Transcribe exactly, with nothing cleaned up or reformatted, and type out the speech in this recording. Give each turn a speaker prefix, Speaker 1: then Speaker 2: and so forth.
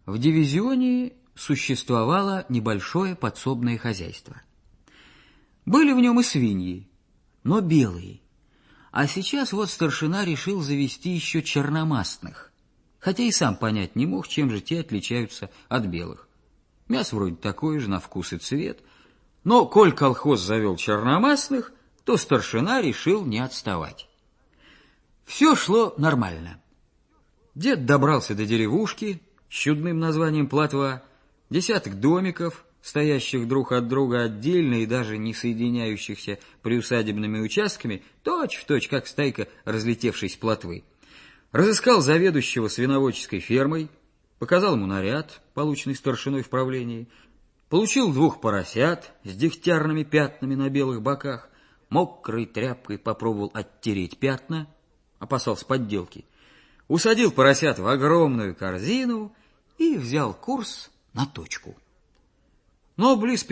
Speaker 1: В дивизионе существовало небольшое подсобное хозяйство. Были в нем и свиньи, но белые. А сейчас вот старшина решил завести еще черномастных, хотя и сам понять не мог, чем же те отличаются от белых. Мясо вроде такое же, на вкус и цвет, но коль колхоз завел черномастных, то старшина решил не отставать. Все шло нормально. Дед добрался до деревушки с чудным названием Плотва, десяток домиков, стоящих друг от друга отдельно и даже не соединяющихся приусадебными участками, точь-в-точь, как стайка разлетевшейся плотвы. Разыскал заведующего свиноводческой фермой, показал ему наряд, полученный старшиной в правлении, получил двух поросят с дегтярными пятнами на белых боках, мокрой тряпкой попробовал оттереть пятна, опасался подделки, усадил поросят в огромную корзину и взял курс на точку. Но близ